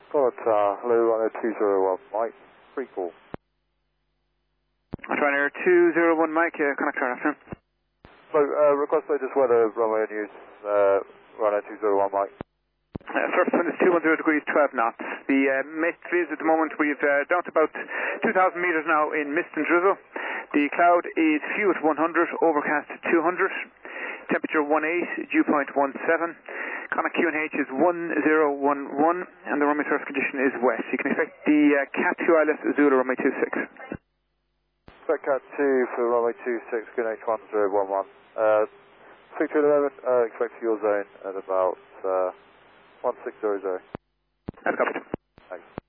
Hello, runway 201, Mike. Free call. Ryanair 201 Mike, connect our afternoon. So, request latest weather, runway news, runway 201, Mike. Surface wind is 210 degrees, 12 knots. The mist is at the moment, we've down to about 2,000 metres now in mist and drizzle. The cloud is few at 100, overcast at 200. Temperature 18, dew point 17. Conic QNH is 1011, and the runway surface condition is wet. You can expect the Cat 2 ILS Zulu runway 26. Expect Cat 2 for runway 26, QNH 1011. 611, expect fuel zone at about 1600. That's covered. Thanks.